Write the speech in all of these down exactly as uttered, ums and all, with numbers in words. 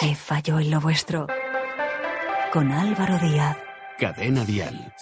¿Qué falló en lo vuestro? Con Álvaro Díaz. Cadena Dial.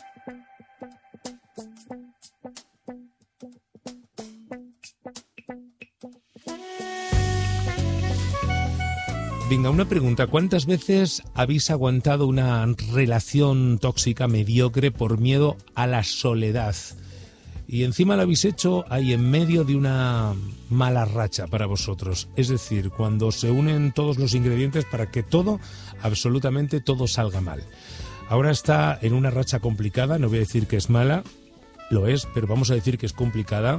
Venga, una pregunta. ¿Cuántas veces habéis aguantado una relación tóxica, mediocre, por miedo a la soledad? Y encima lo habéis hecho ahí en medio de una mala racha para vosotros. Es decir, cuando se unen todos los ingredientes para que todo, absolutamente todo salga mal. Ahora está en una racha complicada, no voy a decir que es mala, lo es, pero vamos a decir que es complicada.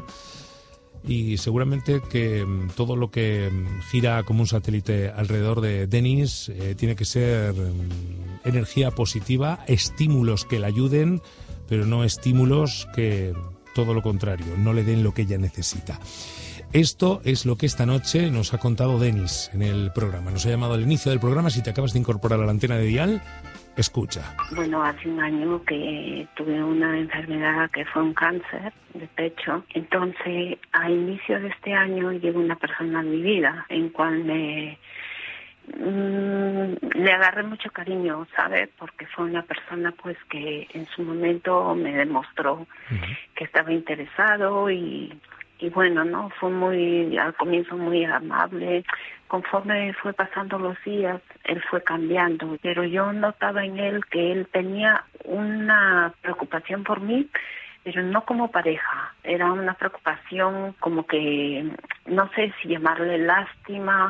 Y seguramente que todo lo que gira como un satélite alrededor de Denis eh, tiene que ser eh, energía positiva, estímulos que la ayuden, pero no estímulos que, todo lo contrario, no le den lo que ella necesita. Esto es lo que esta noche nos ha contado Denis en el programa. Nos ha llamado al inicio del programa. Si te acabas de incorporar a la antena de Dial, escucha. Bueno, hace un año que tuve una enfermedad que fue un cáncer de pecho. Entonces, a inicio de este año llegó una persona en mi vida en cual me mmm, le agarré mucho cariño, ¿sabes? Porque fue una persona pues que en su momento me demostró uh-huh. que estaba interesado y y bueno, no, fue muy, al comienzo muy amable. Conforme fue pasando los días, él fue cambiando, pero yo notaba en él que él tenía una preocupación por mí, pero no como pareja. Era una preocupación como que, no sé si llamarle lástima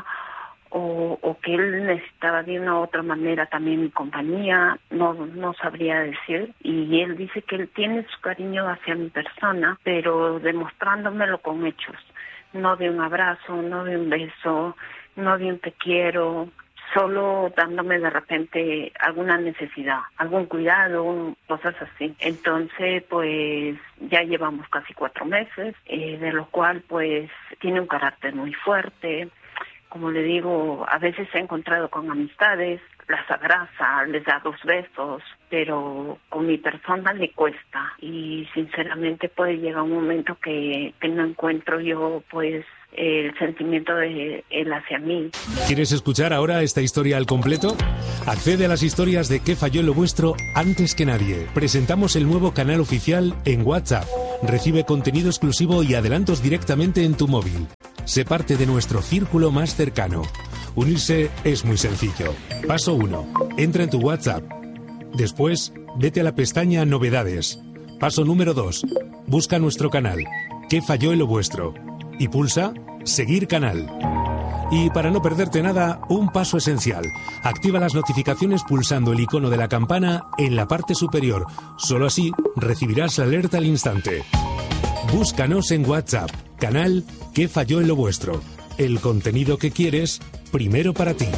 o, o que él necesitaba de una u otra manera también mi compañía, no no sabría decir. Y él dice que él tiene su cariño hacia mi persona, pero demostrándomelo con hechos, no de un abrazo, no de un beso, no de un te quiero, solo dándome de repente alguna necesidad, algún cuidado, cosas así. Entonces, pues ya llevamos casi cuatro meses, eh, de lo cual pues tiene un carácter muy fuerte. Como le digo, a veces se ha encontrado con amistades, las abraza, les da dos besos, pero con mi persona le cuesta. Y sinceramente puede llegar un momento que, que no encuentro yo pues el sentimiento de él hacia mí. ¿Quieres escuchar ahora esta historia al completo? Accede a las historias de ¿Qué falló en lo vuestro? Antes que nadie. Presentamos el nuevo canal oficial en WhatsApp. Recibe contenido exclusivo y adelantos directamente en tu móvil. Sé parte de nuestro círculo más cercano. Unirse es muy sencillo. Paso uno. Entra en tu WhatsApp. Después, vete a la pestaña Novedades. Paso número dos. Busca nuestro canal. ¿Qué falló en lo vuestro? Y pulsa Seguir canal. Y para no perderte nada, un paso esencial. Activa las notificaciones pulsando el icono de la campana en la parte superior. Solo así recibirás la alerta al instante. Búscanos en WhatsApp. Canal ¿Qué falló en lo vuestro? El contenido que quieres, primero para ti.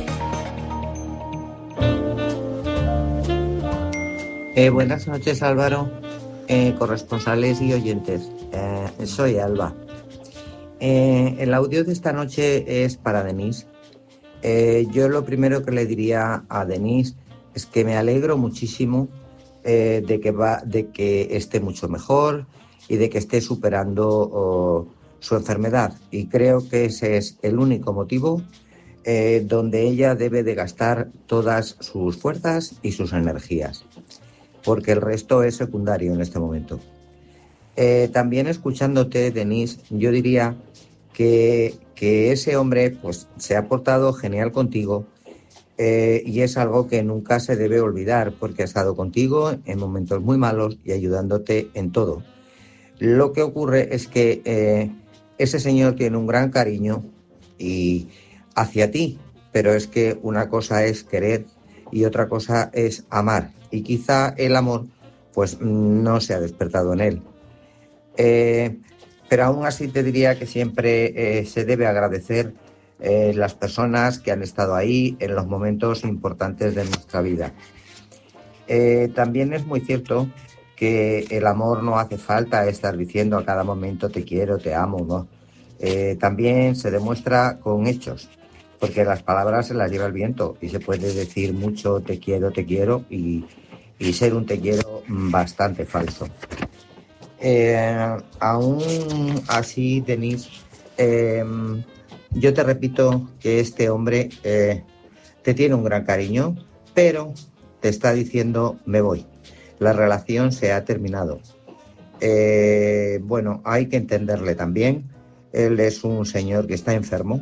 Eh, buenas noches, Álvaro, eh, corresponsales y oyentes. Eh, soy Alba. Eh, el audio de esta noche es para Denise. Eh, yo lo primero que le diría a Denise es que me alegro muchísimo eh, de, que va, de que esté mucho mejor y de que esté superando oh, su enfermedad. Y creo que ese es el único motivo eh, donde ella debe de gastar todas sus fuerzas y sus energías, porque el resto es secundario en este momento. Eh, también escuchándote, Denise, yo diría que, que ese hombre pues, se ha portado genial contigo eh, y es algo que nunca se debe olvidar, porque ha estado contigo en momentos muy malos y ayudándote en todo. Lo que ocurre es que eh, ese señor tiene un gran cariño y hacia ti, pero es que una cosa es querer y otra cosa es amar, y quizá el amor pues no se ha despertado en él. Eh, pero aún así te diría que siempre eh, se debe agradecer eh, las personas que han estado ahí en los momentos importantes de nuestra vida. Eh, también es muy cierto que el amor no hace falta estar diciendo a cada momento te quiero, te amo, ¿no? Eh, también se demuestra con hechos, porque las palabras se las lleva el viento y se puede decir mucho te quiero, te quiero y, y ser un te quiero bastante falso. Eh, aún así, Denise, eh, yo te repito que este hombre eh, te tiene un gran cariño, pero te está diciendo me voy. La relación se ha terminado. Eh, bueno, hay que entenderle también. Él es un señor que está enfermo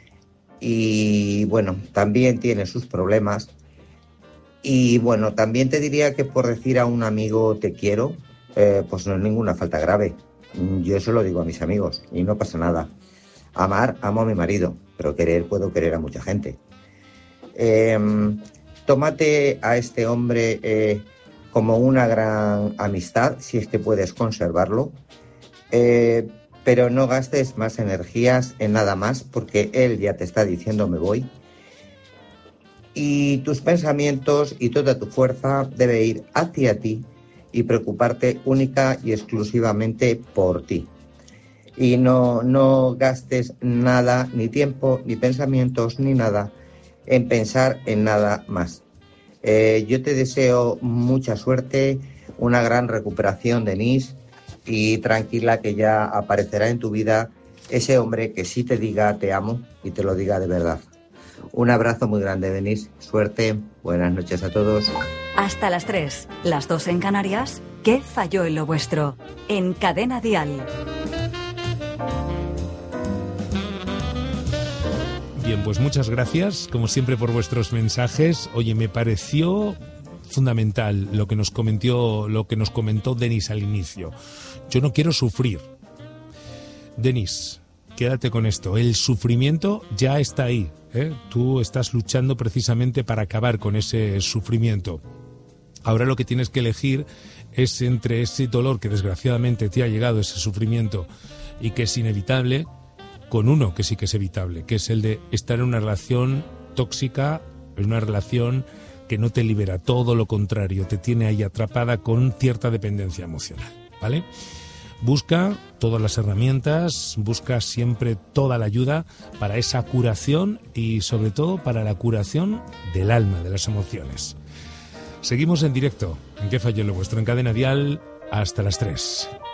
y bueno, también tiene sus problemas. Y bueno, también te diría que por decir a un amigo te quiero, eh, pues no es ninguna falta grave. Yo eso lo digo a mis amigos y no pasa nada. Amar, amo a mi marido, pero querer puedo querer a mucha gente. Eh, tómate a este hombre eh, como una gran amistad, si es que puedes conservarlo, eh, pero no gastes más energías en nada más, porque él ya te está diciendo me voy. Y tus pensamientos y toda tu fuerza debe ir hacia ti y preocuparte única y exclusivamente por ti. Y no, no gastes nada, ni tiempo, ni pensamientos, ni nada, en pensar en nada más. Eh, yo te deseo mucha suerte, una gran recuperación, Denise, y tranquila que ya aparecerá en tu vida ese hombre que sí te diga te amo y te lo diga de verdad. Un abrazo muy grande, Denise. Suerte. Buenas noches a todos. Hasta las tres, las dos en Canarias. ¿Qué falló en lo vuestro? En Cadena Dial. Bien, pues muchas gracias, como siempre, por vuestros mensajes. Oye, me pareció fundamental lo que nos comentó, lo que nos comentó Denis al inicio. Yo no quiero sufrir. Denis, quédate con esto. El sufrimiento ya está ahí, ¿eh? Tú estás luchando precisamente para acabar con ese sufrimiento. Ahora lo que tienes que elegir es entre ese dolor que desgraciadamente te ha llegado, ese sufrimiento, y que es inevitable, con uno que sí que es evitable, que es el de estar en una relación tóxica, en una relación que no te libera, todo lo contrario, te tiene ahí atrapada con cierta dependencia emocional, ¿vale? Busca todas las herramientas, busca siempre toda la ayuda para esa curación y sobre todo para la curación del alma, de las emociones. Seguimos en directo, en ¿Qué falló en lo vuestro? En Cadena Dial, hasta las tres.